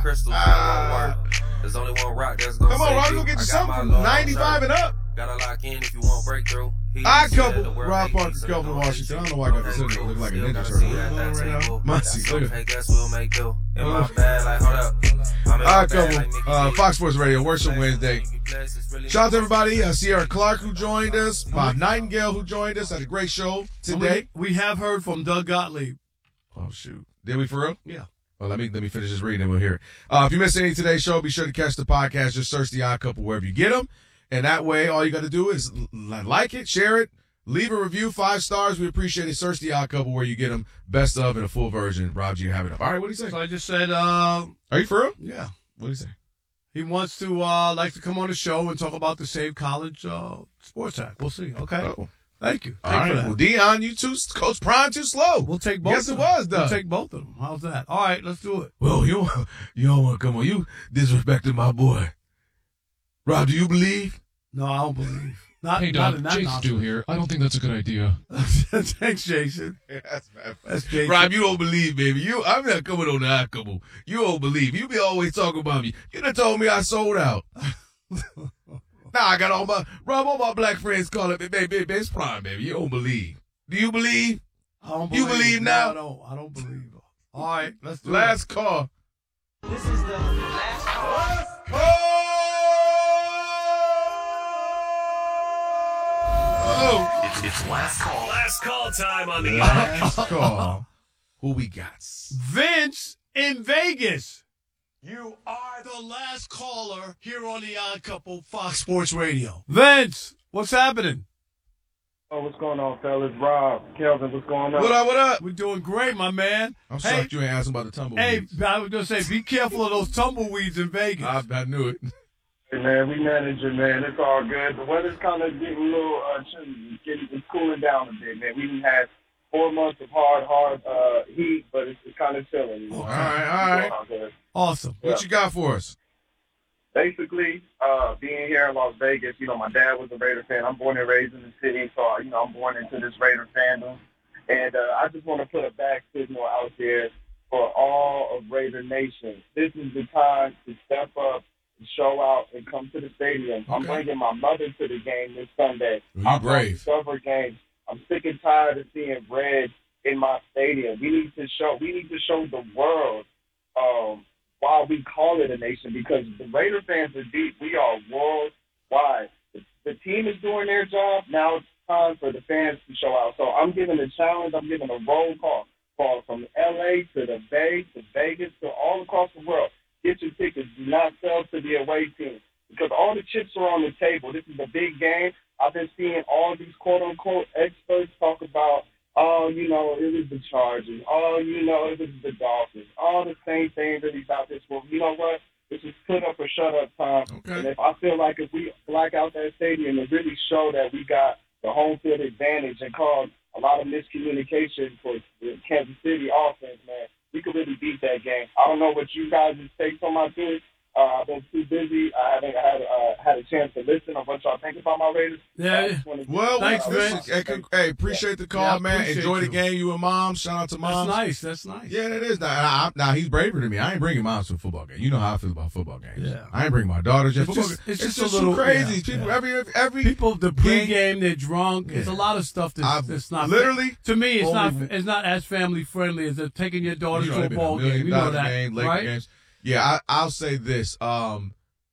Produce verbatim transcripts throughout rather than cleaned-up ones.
crystals, ah. Work. There's only one rock that's gonna come on, Rob, go get you something from ninety-five and up. Gotta lock in if you want breakthrough. I couple Rob Parker's Kelvin Washington. I don't know why I got this in there. Look like a ninja turtle right now. Muncie, look at I couple uh, Fox Sports Radio, Worship Wednesday. Shout out to everybody. Uh, Sierra Clark who joined us. Bob Nightingale who joined us. Had a great show today. We, we have heard from Doug Gottlieb. Oh, shoot. Did we for real? Yeah. Well, let me let me finish this reading and we'll hear it. Uh, if you missed any of today's show, be sure to catch the podcast. Just search The Odd Couple wherever you get them. And that way, all you got to do is like it, share it, leave a review, five stars. We appreciate it. Search The Odd Couple where you get them best of in a full version. Rob, you have it up. All right, what do you say? So I just said, uh, are you for real? Yeah. What do you say? He wants to, uh, like to come on the show and talk about the Save College, uh, sports act. We'll see. Okay. Oh. Thank you. All Thank right. you for well, Dion, you too, Coach Prime too slow. We'll take both yes, of it them. was, though. We'll take both of them. How's that? All right, let's do it. Well, you, you don't want to come on. You disrespected my boy. Rob, do you believe? No, I don't believe. Not, hey, not Doug, in that Jason Stu here. I don't think that's a good idea. Thanks, Jason. Yeah, that's, that's Jason. Rob, you don't believe, baby. You, I'm not coming on the Odd Couple. You don't believe. You be always talking about me. You done told me I sold out. Now I got all my, Rob, all my black friends calling me, baby, baby, it's Prime, baby. You don't believe. Do you believe? I don't believe. You believe no, now? I don't. I don't believe. All right, let's do last it. call. This is the last call. Last call. Oh. It's, it's last call. Last call time on the last call. Who we got? Vince in Vegas. You are the last caller here on the Odd Couple Fox Sports Radio. Vince, what's happening? Oh, what's going on, fellas? Rob, Kelvin, what's going on? What up, what up? We're doing great, my man. I'm hey, shocked you ain't asking about the tumbleweeds. Hey, I was going to say, be careful of those tumbleweeds in Vegas. I, I knew it. Hey, man, we manage it, man. It's all good. The weather's kind of getting a little uh, chilly. It's, getting, it's cooling down a bit, man. We had four months of hard, hard uh, heat, but it's, it's kind of chilling. You know? All right, all right. Awesome. What yeah. you got for us? Basically, uh, being here in Las Vegas, you know, my dad was a Raider fan. I'm born and raised in the city, so, you know, I'm born into this Raider fandom. And uh, I just want to put a back signal out there for all of Raider Nation. This is the time to step up, and show out, and come to the stadium. Okay. I'm bringing my mother to the game this Sunday. I'm brave. Discover game. I'm sick and tired of seeing red in my stadium. We need to show. We need to show the world um, why we call it a nation, because the Raider fans are deep. We are worldwide. The, the team is doing their job. Now it's time for the fans to show out. So I'm giving a challenge. I'm giving a roll call, call from L A to the Bay to Vegas to all across the world. Get your tickets. Do not sell to the away team, because all the chips are on the table. This is a big game. I've been seeing all these quote-unquote experts talk about, oh, you know, it was the Chargers. Oh, you know, it was the Dolphins. All the same thing really about this one. You know what? This is put up or shut up time. Okay. And if I feel like if we black out that stadium and really show that we got the home field advantage and cause a lot of miscommunication for the Kansas City offense, man, we could really beat that game. I don't know what you guys' takes on my team. Uh, I've been too busy. I haven't had uh, had a chance to listen on what y'all think about my Raiders. Yeah. Well, thanks, man. Hey, hey, appreciate the call, yeah, man. appreciate Enjoy you. the game, you and Mom. Shout out to Mom. That's nice. That's nice. Yeah, that is. Now, now, now, he's braver than me. I ain't bringing Moms to a football game. You know how I feel about football games. Yeah. I ain't bringing my daughters. It's Football just, game. it's It's just, just a little too crazy. yeah, People, yeah. every every people, the pregame, they're drunk. Yeah. It's a lot of stuff that's, I've that's not literally to me. It's not only- it's not as family friendly as taking your daughter You know, to a they've been ball million game. You know dollar that, game, Laker right? games. Yeah, I, I'll say this. Um,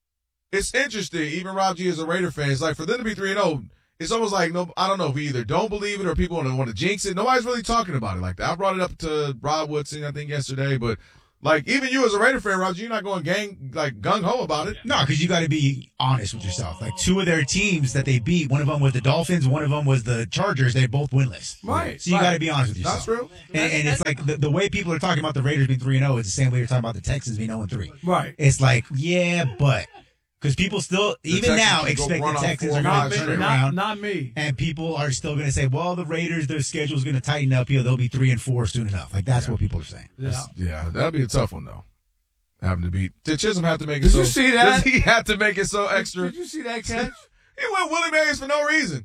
it's interesting. Even Rob G as a Raider fan, it's like for them to be three and zero. It's almost like no. I don't know if we either don't believe it or people want to jinx it. Nobody's really talking about it like that. I brought it up to Rob Woodson, I think, yesterday, but. Like, even you as a Raider fan, Roger, you're not going gang, like, gung-ho about it. No, because you got to be honest with yourself. Like, two of their teams that they beat, one of them was the Dolphins, one of them was the Chargers, they're both winless. Right. So you right. got to be honest with yourself. That's real. And, and it's like, the, the way people are talking about the Raiders being three and oh is the same way you're talking about the Texans being oh and three. Right. It's like, yeah, but... Because people still, The even Texans now, can go expect run the on Texans four are Not going me. to turn it Not, around. not me. And people are still going to say, well, the Raiders, their schedule is going to tighten up. You know, they'll be three and four soon enough. Like, that's Yeah. what people are saying. Yeah. Yeah, that'll be a tough one, though. Having to beat. Did Chisholm have to make it Did so. you see that? Does he have to make it so extra? Did you see that catch? He went Willie Mays for no reason.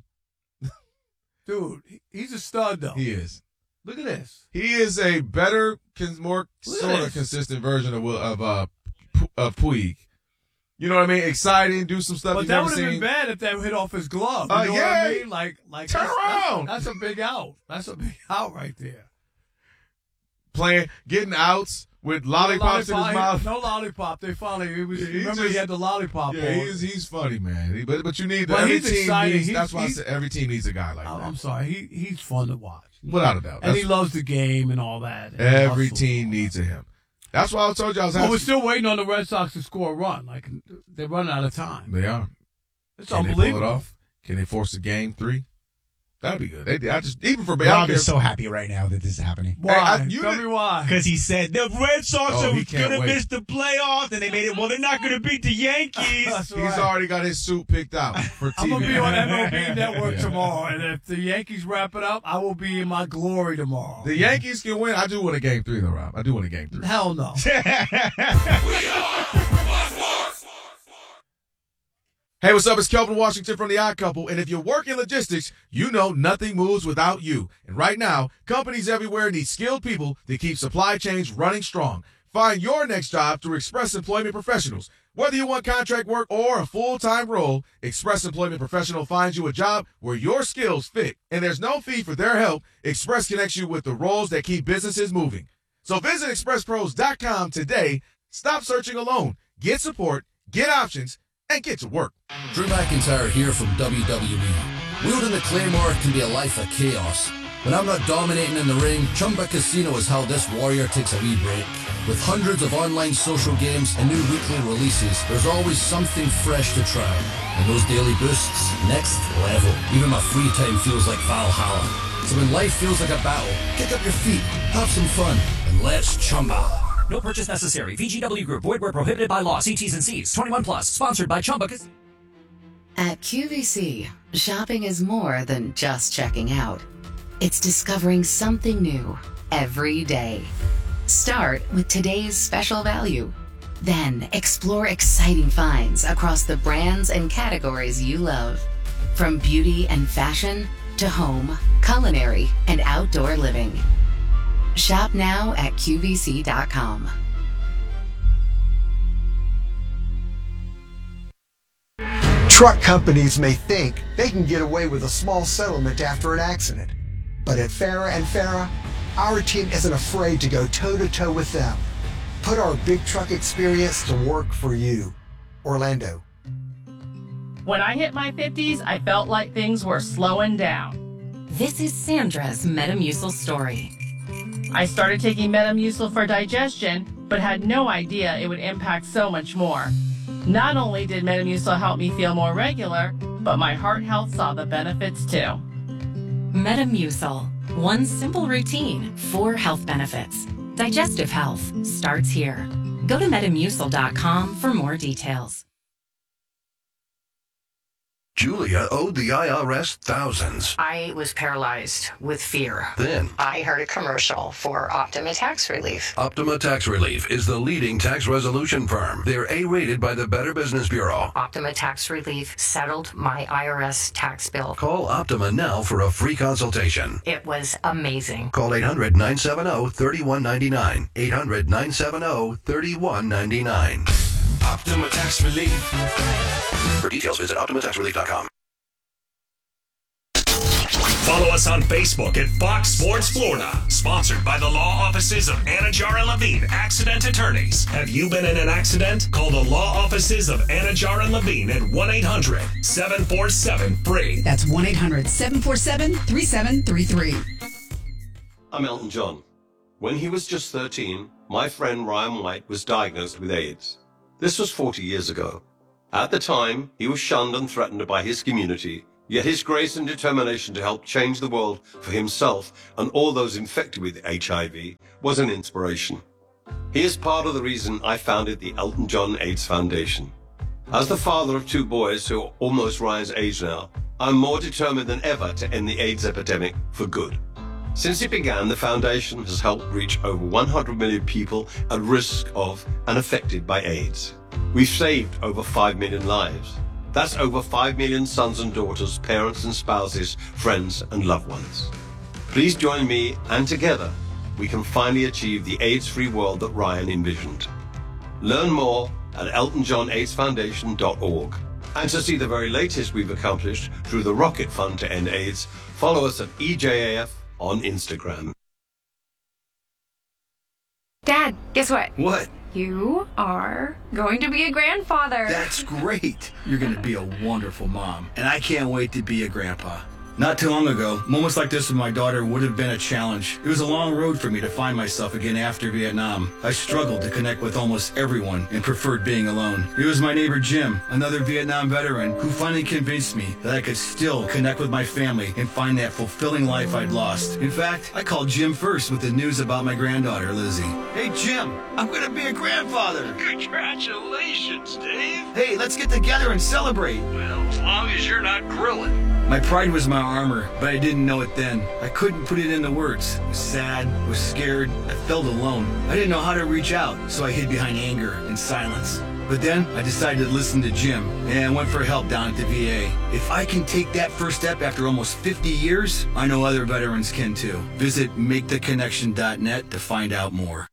Dude, he- he's a stud, though. He is. Look at this. He is a better, con- more Look at sort of this. consistent version of Will- of uh, of Puig. You know what I mean? Exciting, do some stuff But you've that never would have seen. been bad if that hit off his glove. You Uh, know yeah. what I mean? Like, like Turn that's, that's- around. That's, a big out. That's a big out right there. Playing, getting outs with lollipops in his Lollipop- mouth. No lollipop. They finally. It was, Yeah, he remember, just- he had the lollipop. Yeah, on. he's he's funny, man. He- but but you need But every he's team exciting. needs. He's- That's why I he's- said every team needs a guy like I'm, that. I'm sorry. He he's fun to watch. Without a doubt. And he That's- loves the game and all that. And Every hustle. team needs a him. That's why I told you I was But happy. we're still waiting on the Red Sox to score a run. Like they're running out of time. They are. It's Can they unbelievable. pull it off? Can they force a game three? That'd be good. They, I just even for I Rob don't care- is so happy right now that this is happening. Why? Hey, I- you Tell did- me why. Because he said the Red Sox Oh, are he can't going to wait. miss the playoffs, and they made it. Well, they're not going to beat the Yankees. That's He's right. already got his suit picked out for T V. I'm gonna be on M L B Network Yeah. tomorrow, and if the Yankees wrap it up, I will be in my glory tomorrow. The Yankees can win. I do win a game three, though, Rob. I do win a game three. Hell no. Hey, what's up? It's Kelvin Washington from The Odd Couple, and if you work in logistics, you know nothing moves without you. And right now, companies everywhere need skilled people to keep supply chains running strong. Find your next job through Express Employment Professionals. Whether you want contract work or a full-time role, Express Employment Professional finds you a job where your skills fit. And there's no fee for their help. Express connects you with the roles that keep businesses moving. So visit express pros dot com today. Stop searching alone. Get support, get options, and get to work. Drew McIntyre here from W W E. Wielding the Claymore can be a life of chaos. When I'm not dominating in the ring, Chumba Casino is how this warrior takes a wee break. With hundreds of online social games and new weekly releases, there's always something fresh to try. And those daily boosts, next level. Even my free time feels like Valhalla. So when life feels like a battle, kick up your feet, have some fun, and let's Chumba. No purchase necessary. V G W Group. Void where prohibited by law. See T's and C's. twenty-one plus. Sponsored by Chumba. At Q V C, shopping is more than just checking out. It's discovering something new every day. Start with today's special value. Then explore exciting finds across the brands and categories you love. From beauty and fashion to home, culinary, and outdoor living. Shop now at Q V C dot com. Truck companies may think they can get away with a small settlement after an accident. But at Farah and Farah, our team isn't afraid to go toe-to-toe with them. Put our big truck experience to work for you. Orlando. When I hit my fifties, I felt like things were slowing down. This is Sandra's Metamucil story. I started taking Metamucil for digestion, but had no idea it would impact so much more. Not only did Metamucil help me feel more regular, but my heart health saw the benefits too. Metamucil. One simple routine, four health benefits. Digestive health starts here. Go to metamucil dot com for more details. Julia owed the I R S thousands. I was paralyzed with fear. Then, I heard a commercial for Optima Tax Relief. Optima Tax Relief is the leading tax resolution firm. They're A-rated by the Better Business Bureau. Optima Tax Relief settled my I R S tax bill. Call Optima now for a free consultation. It was amazing. Call eight hundred, nine seven zero, three one nine nine. eight hundred, nine seven zero, three one nine nine. Optima Tax Relief. For details, visit optima tax relief dot com. Follow us on Facebook at Fox Sports Florida. Sponsored by the law offices of Anajar and Levine, accident attorneys. Have you been in an accident? Call the law offices of Anajar and Levine at one eight hundred, seven four seven, free. That's one eight hundred, seven four seven, three seven three three. I'm Elton John. When he was just thirteen, my friend Ryan White was diagnosed with AIDS. This was forty years ago. At the time, he was shunned and threatened by his community, yet his grace and determination to help change the world for himself and all those infected with H I V was an inspiration. He is part of the reason I founded the Elton John AIDS Foundation. As the father of two boys who are almost Ryan's age now, I'm more determined than ever to end the AIDS epidemic for good. Since it began, the foundation has helped reach over one hundred million people at risk of and affected by AIDS. We've saved over five million lives. That's over five million sons and daughters, parents and spouses, friends and loved ones. Please join me, and together we can finally achieve the AIDS-free world that Ryan envisioned. Learn more at elton john aids foundation dot org. And to see the very latest we've accomplished through the Rocket Fund to End AIDS, follow us at E J A F on Instagram. Dad, guess what? What? You are going to be a grandfather. That's great. You're going to be a wonderful mom. And I can't wait to be a grandpa. Not too long ago, moments like this with my daughter would have been a challenge. It was a long road for me to find myself again after Vietnam. I struggled to connect with almost everyone and preferred being alone. It was my neighbor Jim, another Vietnam veteran, who finally convinced me that I could still connect with my family and find that fulfilling life I'd lost. In fact, I called Jim first with the news about my granddaughter, Lizzie. Hey Jim, I'm gonna be a grandfather. Congratulations, Dave. Hey, let's get together and celebrate. Well, as long as you're not grilling. My pride was my armor, but I didn't know it then. I couldn't put it into words. I was sad, I was scared, I felt alone. I didn't know how to reach out, so I hid behind anger and silence. But then I decided to listen to Jim and went for help down at the V A. If I can take that first step after almost fifty years, I know other veterans can too. Visit make the connection dot net to find out more.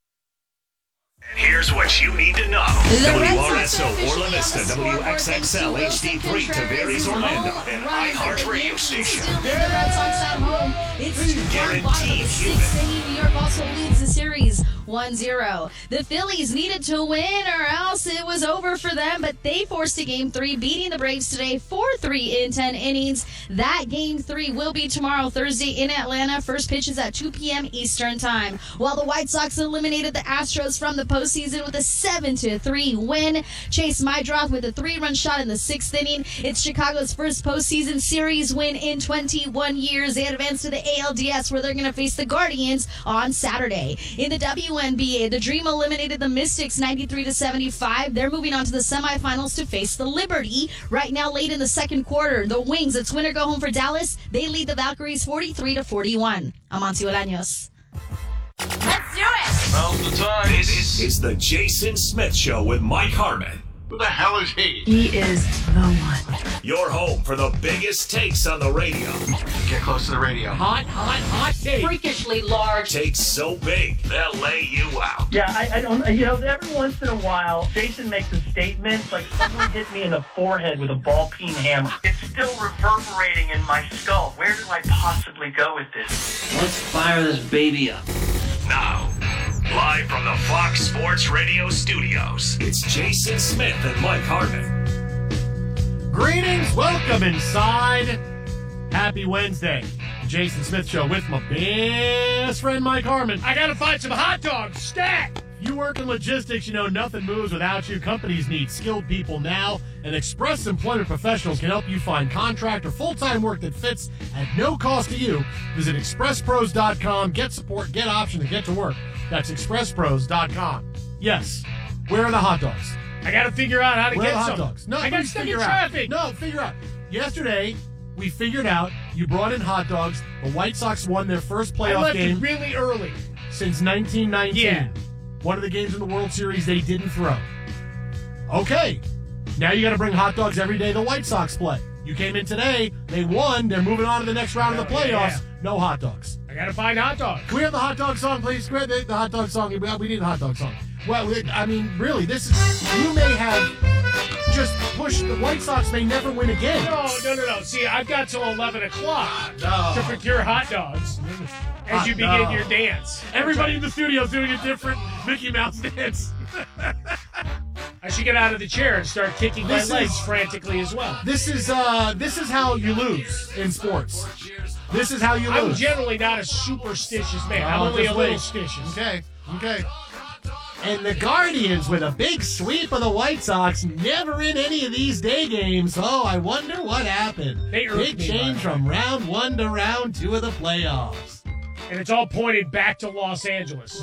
Here's what you need to know. The W R S O Orla Vista, W X X L H D three, Tavares, Orlando, and iHeart radio station. The Red Sox at home. It's Guaranteed human. New York also leads the series one zero. The Phillies needed to win or else it was over for them, but they forced a game three, beating the Braves today four three in ten innings. That game three will be tomorrow, Thursday in Atlanta. First pitch is at two p.m. Eastern time. While the White Sox eliminated the Astros from the postseason with a seven to three win. Chase Mydroth with a three-run shot in the sixth inning. It's Chicago's first postseason series win in twenty-one years. They advance to the A L D S where they're going to face the Guardians on Saturday. In the W N B A, the Dream eliminated the Mystics ninety-three to seventy-five. They're moving on to the semifinals to face the Liberty. Right now, late in the second quarter, the Wings, it's win or go home for Dallas. They lead the Valkyries forty-three to forty-one. Amancio Olaños. Let's do it! Now's the time. This is the Jason Smith Show with Mike Harmon. Who the hell is he? He is the one. Your home for the biggest takes on the radio. Get close to the radio. Hot, hot, hot take. Freakishly large. Takes so big, they'll lay you out. Yeah, I, I don't, you know, every once in a while, Jason makes a statement, like someone hit me in the forehead with a ball-peen hammer. It's still reverberating in my skull. Where do I possibly go with this? Let's fire this baby up. Now, live from the Fox Sports Radio studios, it's Jason Smith and Mike Harmon. Greetings, welcome inside. Happy Wednesday. Jason Smith Show with my best friend Mike Harmon. I gotta find some hot dogs. Stat! If you work in logistics, you know nothing moves without you. Companies need skilled people now, and Express Employment Professionals can help you find contract or full-time work that fits at no cost to you. Visit express pros dot com. Get support, get options, and get to work. That's express pros dot com. Yes, where are the hot dogs? I gotta figure out how to Where get are the some. hot dogs? No, I got please stuck in figure out. traffic. No, figure out. Yesterday, we figured out you brought in hot dogs. The White Sox won their first I playoff left game it really early. since nineteen nineteen. Yeah. One of the games in the World Series they didn't throw. Okay. Now you got to bring hot dogs every day the White Sox play. You came in today. They won. They're moving on to the next round of the Yeah, playoffs. yeah. No hot dogs. I gotta find hot dogs. Can we have the hot dog song, please? Can we have the, the hot dog song? We we need a hot dog song. Well, we- I mean, really, this is... You may have just pushed... The White Sox may never win again. No, no, no, no. See, I've got till eleven o'clock No. to procure hot dogs as Hot you begin dog. your dance. Everybody in the studio is doing a different Mickey Mouse dance. I should get out of the chair and start kicking This my legs is- frantically as well. This is uh, this is how you lose in sports. This is how you I'm lose. generally not a superstitious man. I'm Oh, only a just little wait. stitious. Okay, okay. And the Guardians with a big sweep of the White Sox, never in any of these day games. Oh, I wonder what happened. They irked Big me, change Mike. from round one to round two of the playoffs. And it's all pointed back to Los Angeles.